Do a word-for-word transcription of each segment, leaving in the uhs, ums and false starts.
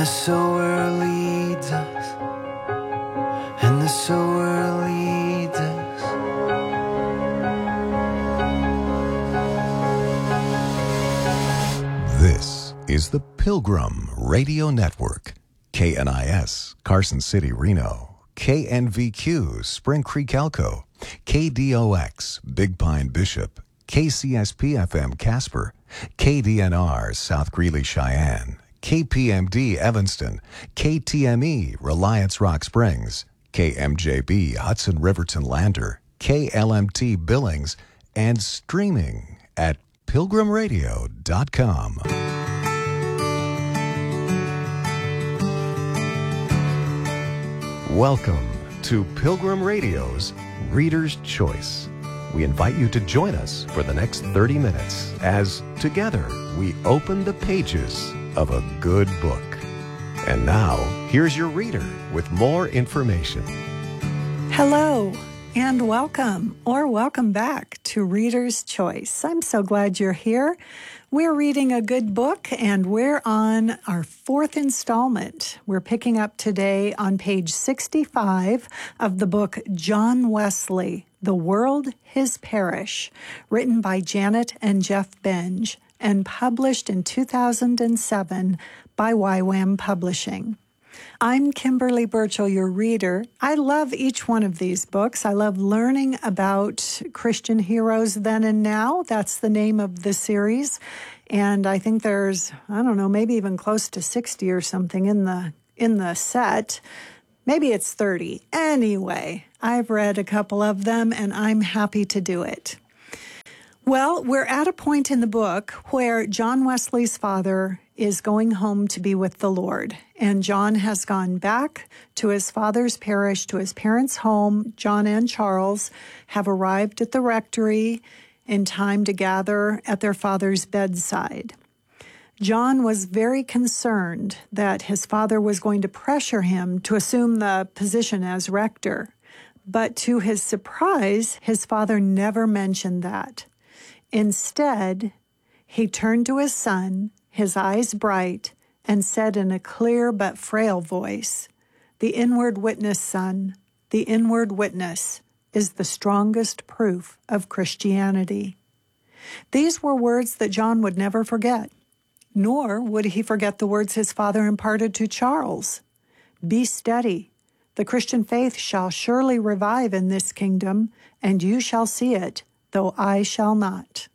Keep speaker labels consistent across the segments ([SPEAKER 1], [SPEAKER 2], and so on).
[SPEAKER 1] sower leads us, and the sower leads us.
[SPEAKER 2] This is the Pilgrim Radio Network. K N I S, Carson City, Reno. K N V Q, Spring Creek, Elko. K D O X, Big Pine, Bishop. K C S P F M, Casper. K D N R, South Greeley, Cheyenne. K P M D, Evanston. K T M E, Reliance, Rock Springs. K M J B, Hudson, Riverton, Lander. K L M T, Billings. And streaming at pilgrim radio dot com. Welcome to Pilgrim Radio's Reader's Choice. We invite you to join us for the next thirty minutes as together we open the pages of a good book. And now, here's your reader with more information.
[SPEAKER 3] Hello and welcome or welcome back to Reader's Choice. I'm so glad you're here. We're reading a good book and we're on our fourth installment. We're picking up today on page sixty-five of the book John Wesley, The World, His Parish, written by Janet and Jeff Benge and published in two thousand seven by Y WAM Publishing. I'm Kimberly Burchell, your reader. I love each one of these books. I love learning about Christian heroes then and now. That's the name of the series. And I think there's, I don't know, maybe even close to sixty or something in the in the set. Maybe it's thirty. Anyway, I've read a couple of them and I'm happy to do it. Well, we're at a point in the book where John Wesley's father is going home to be with the Lord. And John has gone back to his father's parish, to his parents' home. John and Charles have arrived at the rectory in time to gather at their father's bedside. John was very concerned that his father was going to pressure him to assume the position as rector. But to his surprise, his father never mentioned that. Instead, he turned to his son, his eyes bright, and said in a clear but frail voice, "The inward witness, son, the inward witness is the strongest proof of Christianity." These were words that John would never forget, nor would he forget the words his father imparted to Charles. "Be steady. The Christian faith shall surely revive in this kingdom, and you shall see it, though I shall not."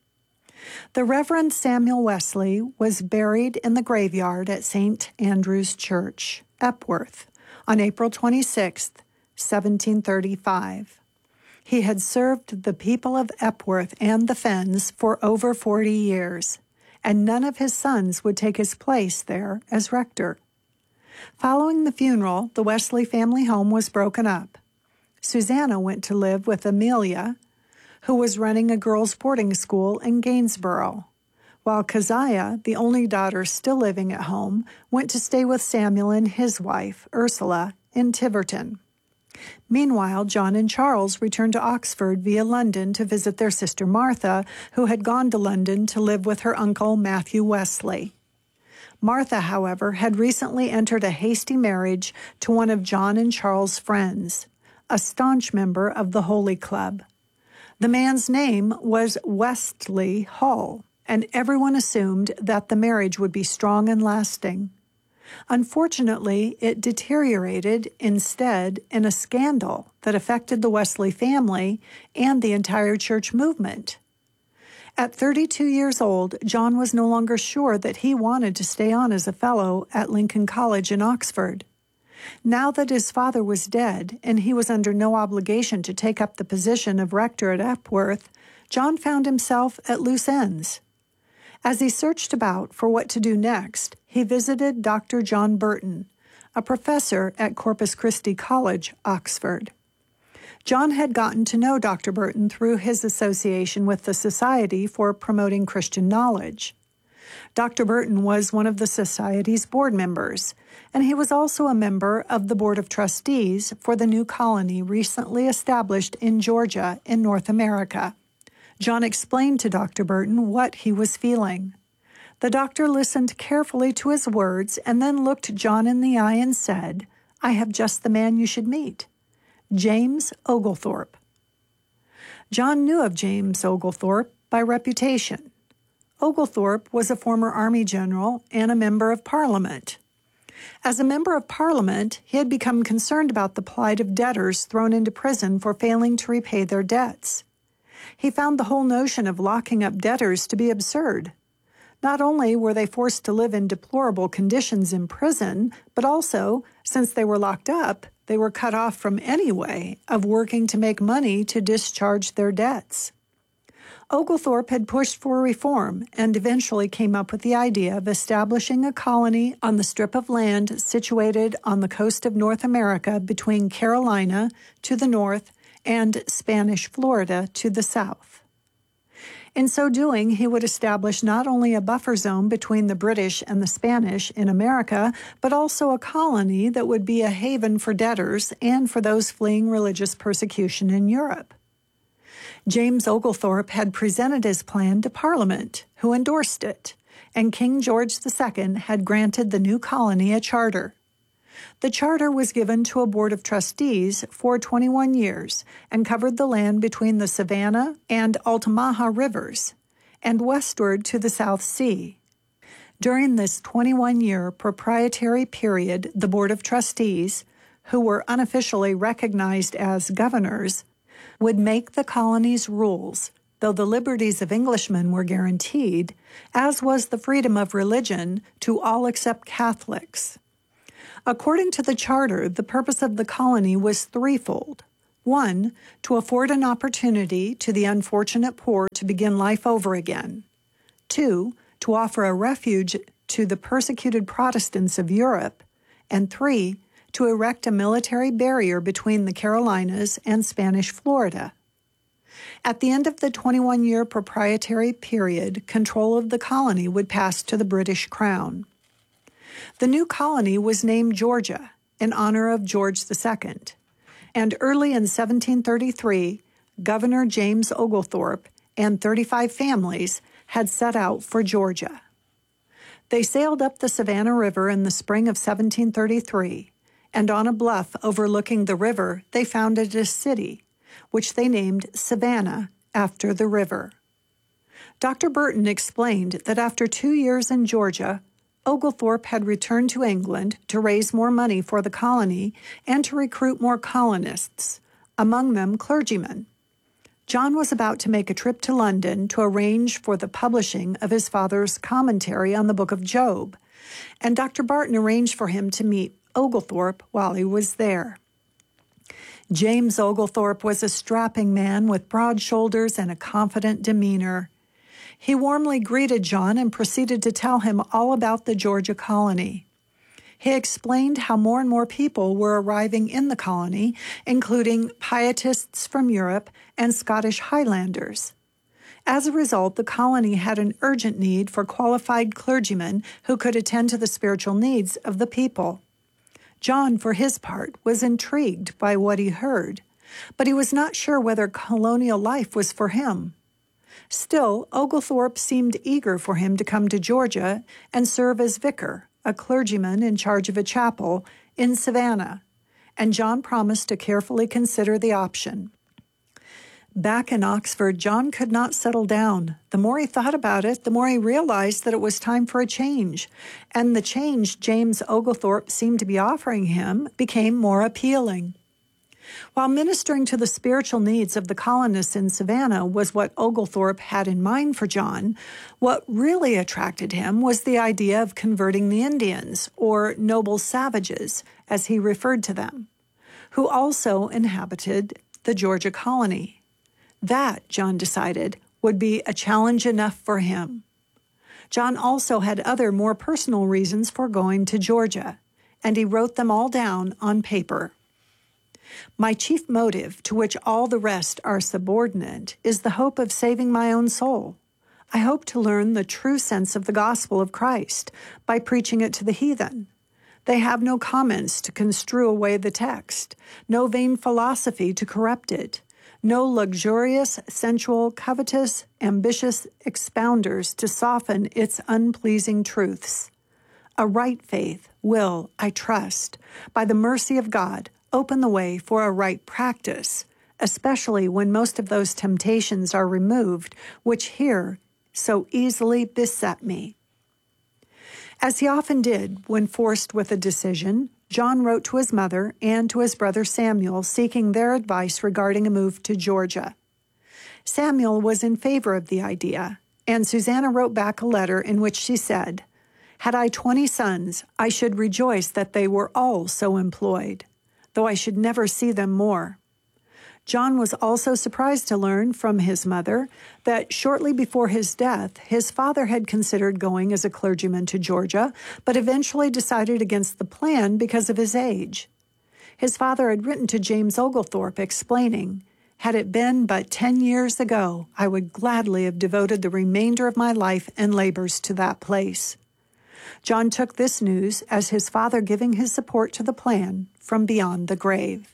[SPEAKER 3] The Reverend Samuel Wesley was buried in the graveyard at Saint Andrew's Church, Epworth, on April twenty-sixth, seventeen thirty-five. He had served the people of Epworth and the Fens for over forty years, and none of his sons would take his place there as rector. Following the funeral, the Wesley family home was broken up. Susanna went to live with Amelia, who was running a girls' boarding school in Gainsborough, while Keziah, the only daughter still living at home, went to stay with Samuel and his wife, Ursula, in Tiverton. Meanwhile, John and Charles returned to Oxford via London to visit their sister Martha, who had gone to London to live with her uncle Matthew Wesley. Martha, however, had recently entered a hasty marriage to one of John and Charles' friends, a staunch member of the Holy Club. The man's name was Wesley Hall, and everyone assumed that the marriage would be strong and lasting. Unfortunately, it deteriorated instead in a scandal that affected the Wesley family and the entire church movement. At thirty-two years old, John was no longer sure that he wanted to stay on as a fellow at Lincoln College in Oxford. Now that his father was dead and he was under no obligation to take up the position of rector at Epworth, John found himself at loose ends. As he searched about for what to do next, he visited Doctor John Burton, a professor at Corpus Christi College, Oxford. John had gotten to know Doctor Burton through his association with the Society for Promoting Christian Knowledge. Doctor Burton was one of the Society's board members, and he was also a member of the Board of Trustees for the new colony recently established in Georgia in North America. John explained to Doctor Burton what he was feeling. The doctor listened carefully to his words and then looked John in the eye and said, "I have just the man you should meet, James Oglethorpe." John knew of James Oglethorpe by reputation. Oglethorpe was a former Army general and a member of Parliament. As a member of Parliament, he had become concerned about the plight of debtors thrown into prison for failing to repay their debts. He found the whole notion of locking up debtors to be absurd. Not only were they forced to live in deplorable conditions in prison, but also, since they were locked up, they were cut off from any way of working to make money to discharge their debts. Oglethorpe had pushed for reform and eventually came up with the idea of establishing a colony on the strip of land situated on the coast of North America between Carolina to the north and Spanish Florida to the south. In so doing, he would establish not only a buffer zone between the British and the Spanish in America, but also a colony that would be a haven for debtors and for those fleeing religious persecution in Europe. James Oglethorpe had presented his plan to Parliament, who endorsed it, and King George the Second had granted the new colony a charter. The charter was given to a board of trustees for twenty-one years and covered the land between the Savannah and Altamaha rivers and westward to the South Sea. During this twenty-one-year proprietary period, the board of trustees, who were unofficially recognized as governors, would make the colony's rules, though the liberties of Englishmen were guaranteed, as was the freedom of religion to all except Catholics. According to the charter, the purpose of the colony was threefold. One, to afford an opportunity to the unfortunate poor to begin life over again. Two, to offer a refuge to the persecuted Protestants of Europe. And three, to erect a military barrier between the Carolinas and Spanish Florida. At the end of the twenty-one-year proprietary period, control of the colony would pass to the British Crown. The new colony was named Georgia in honor of George the Second, and early in seventeen thirty-three, Governor James Oglethorpe and thirty-five families had set out for Georgia. They sailed up the Savannah River in the spring of seventeen thirty-three, and on a bluff overlooking the river, they founded a city, which they named Savannah after the river. Doctor Burton explained that after two years in Georgia, Oglethorpe had returned to England to raise more money for the colony and to recruit more colonists, among them clergymen. John was about to make a trip to London to arrange for the publishing of his father's commentary on the Book of Job, and Doctor Barton arranged for him to meet Oglethorpe while he was there. James Oglethorpe was a strapping man with broad shoulders and a confident demeanor. He warmly greeted John and proceeded to tell him all about the Georgia colony. He explained how more and more people were arriving in the colony, including pietists from Europe and Scottish Highlanders. As a result, the colony had an urgent need for qualified clergymen who could attend to the spiritual needs of the people. John, for his part, was intrigued by what he heard, but he was not sure whether colonial life was for him. Still, Oglethorpe seemed eager for him to come to Georgia and serve as vicar, a clergyman in charge of a chapel in Savannah, and John promised to carefully consider the option. Back in Oxford, John could not settle down. The more he thought about it, the more he realized that it was time for a change, and the change James Oglethorpe seemed to be offering him became more appealing. While ministering to the spiritual needs of the colonists in Savannah was what Oglethorpe had in mind for John, what really attracted him was the idea of converting the Indians, or noble savages, as he referred to them, who also inhabited the Georgia colony. That, John decided, would be a challenge enough for him. John also had other more personal reasons for going to Georgia, and he wrote them all down on paper. My chief motive, to which all the rest are subordinate, is the hope of saving my own soul. I hope to learn the true sense of the gospel of Christ by preaching it to the heathen. They have no comments to construe away the text, no vain philosophy to corrupt it, no luxurious, sensual, covetous, ambitious expounders to soften its unpleasing truths. A right faith will, I trust, by the mercy of God, open the way for a right practice, especially when most of those temptations are removed which here so easily beset me. As he often did when forced with a decision, John wrote to his mother and to his brother Samuel seeking their advice regarding a move to Georgia. Samuel was in favor of the idea, and Susanna wrote back a letter in which she said, "Had I twenty sons, I should rejoice that they were all so employed, though I should never see them more." John was also surprised to learn from his mother that shortly before his death, his father had considered going as a clergyman to Georgia, but eventually decided against the plan because of his age. His father had written to James Oglethorpe explaining, "Had it been but ten years ago, I would gladly have devoted the remainder of my life and labors to that place." John took this news as his father giving his support to the plan from beyond the grave.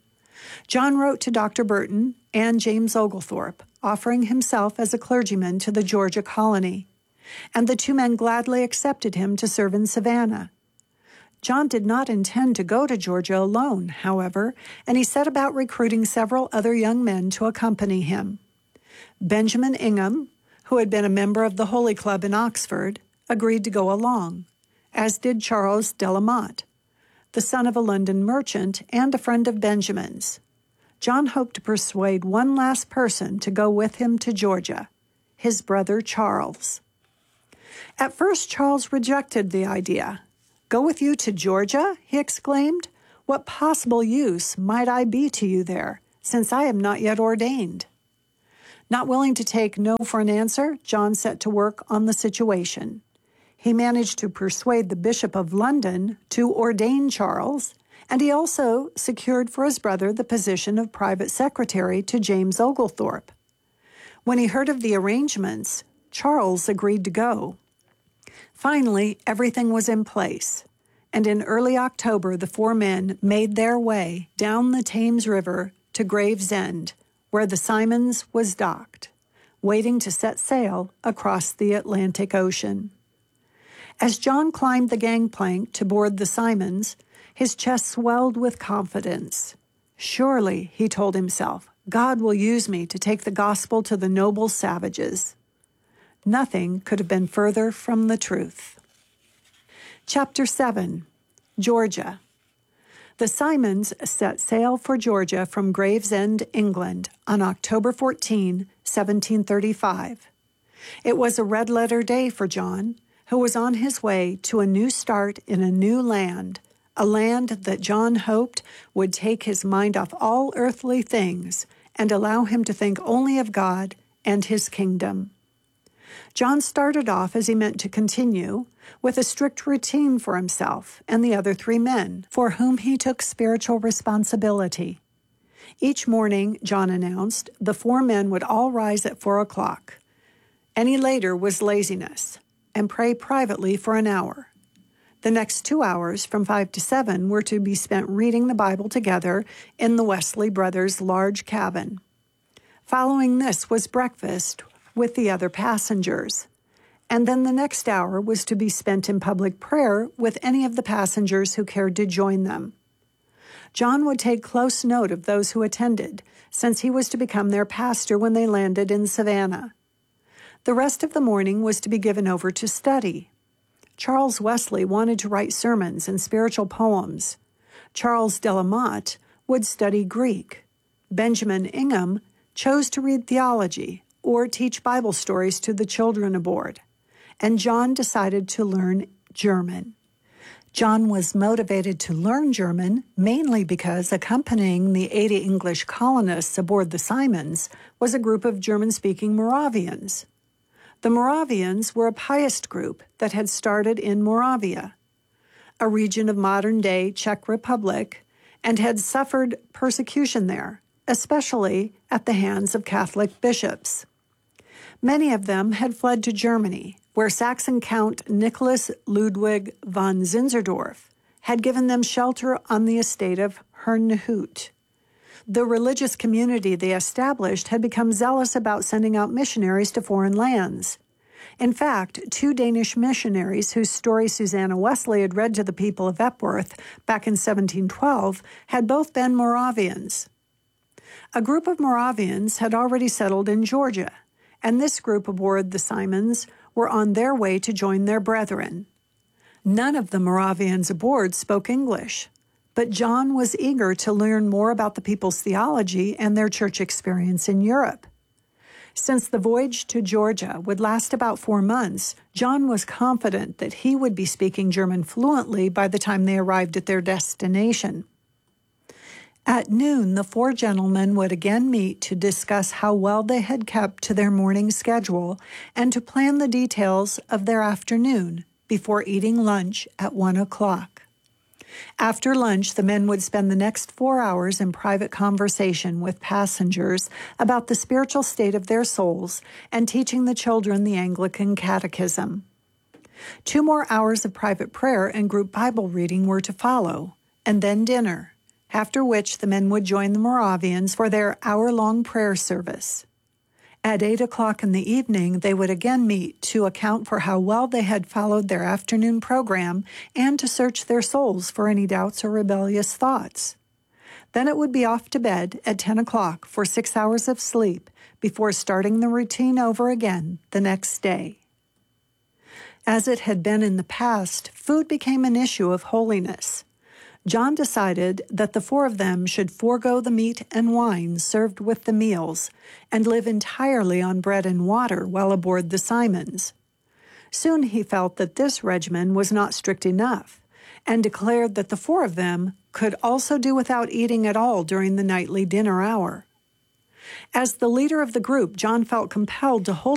[SPEAKER 3] John wrote to Doctor Burton and James Oglethorpe, offering himself as a clergyman to the Georgia colony, and the two men gladly accepted him to serve in Savannah. John did not intend to go to Georgia alone, however, and he set about recruiting several other young men to accompany him. Benjamin Ingham, who had been a member of the Holy Club in Oxford, agreed to go along, as did Charles de la Motte, the son of a London merchant and a friend of Benjamin's. John hoped to persuade one last person to go with him to Georgia, his brother Charles. At first, Charles rejected the idea. "Go with you to Georgia?" he exclaimed. "What possible use might I be to you there, since I am not yet ordained?" Not willing to take no for an answer, John set to work on the situation. He managed to persuade the Bishop of London to ordain Charles, and he also secured for his brother the position of private secretary to James Oglethorpe. When he heard of the arrangements, Charles agreed to go. Finally, everything was in place, and in early October the four men made their way down the Thames River to Gravesend, where the Simons was docked, waiting to set sail across the Atlantic Ocean. As John climbed the gangplank to board the Simons, his chest swelled with confidence. "Surely," he told himself, "God will use me to take the gospel to the noble savages." Nothing could have been further from the truth. Chapter seven. Georgia. The Simons set sail for Georgia from Gravesend, England, on October fourteenth, seventeen thirty-five. It was a red-letter day for John, who was on his way to a new start in a new land, a land that John hoped would take his mind off all earthly things and allow him to think only of God and his kingdom. John started off, as he meant to continue, with a strict routine for himself and the other three men, for whom he took spiritual responsibility. Each morning, John announced, the four men would all rise at four o'clock. Any later was laziness, and pray privately for an hour. The next two hours, from five to seven, were to be spent reading the Bible together in the Wesley brothers' large cabin. Following this was breakfast with the other passengers, and then the next hour was to be spent in public prayer with any of the passengers who cared to join them. John would take close note of those who attended, since he was to become their pastor when they landed in Savannah. The rest of the morning was to be given over to study. Charles Wesley wanted to write sermons and spiritual poems. Charles de la Motte would study Greek. Benjamin Ingham chose to read theology or teach Bible stories to the children aboard. And John decided to learn German. John was motivated to learn German mainly because accompanying the eighty English colonists aboard the Simons was a group of German-speaking Moravians. The Moravians were a pious group that had started in Moravia, a region of modern-day Czech Republic, and had suffered persecution there, especially at the hands of Catholic bishops. Many of them had fled to Germany, where Saxon Count Nicholas Ludwig von Zinzendorf had given them shelter on the estate of Herrnhut. The religious community they established had become zealous about sending out missionaries to foreign lands. In fact, two Danish missionaries whose story Susanna Wesley had read to the people of Epworth back in seventeen twelve had both been Moravians. A group of Moravians had already settled in Georgia, and this group aboard the Simons were on their way to join their brethren. None of the Moravians aboard spoke English, but John was eager to learn more about the people's theology and their church experience in Europe. Since the voyage to Georgia would last about four months, John was confident that he would be speaking German fluently by the time they arrived at their destination. At noon, the four gentlemen would again meet to discuss how well they had kept to their morning schedule and to plan the details of their afternoon before eating lunch at one o'clock. After lunch, the men would spend the next four hours in private conversation with passengers about the spiritual state of their souls and teaching the children the Anglican Catechism. Two more hours of private prayer and group Bible reading were to follow, and then dinner, after which the men would join the Moravians for their hour-long prayer service. At eight o'clock in the evening, they would again meet to account for how well they had followed their afternoon program and to search their souls for any doubts or rebellious thoughts. Then it would be off to bed at ten o'clock for six hours of sleep before starting the routine over again the next day. As it had been in the past, food became an issue of holiness. John decided that the four of them should forego the meat and wine served with the meals and live entirely on bread and water while aboard the Simons. Soon he felt that this regimen was not strict enough and declared that the four of them could also do without eating at all during the nightly dinner hour. As the leader of the group, John felt compelled to hold